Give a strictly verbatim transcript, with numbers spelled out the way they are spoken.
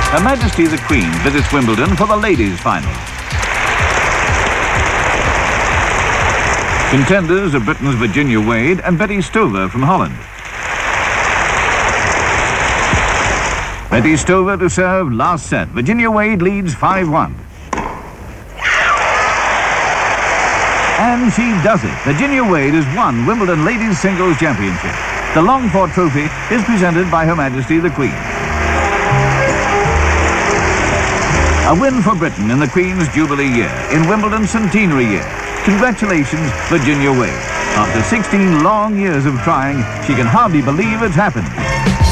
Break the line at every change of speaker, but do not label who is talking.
Her Majesty the Queen visits Wimbledon for the ladies' final. Contenders are Britain's Virginia Wade and Betty Stover from Holland. Betty Stover to serve last set. Virginia Wade leads five one. And she does it. Virginia Wade has won Wimbledon Ladies Singles Championship. The Longford Trophy is presented by Her Majesty the Queen. A win for Britain in the Queen's Jubilee year, in Wimbledon's centenary year. Congratulations, Virginia Wade. After sixteen long years of trying, she can hardly believe it's happened.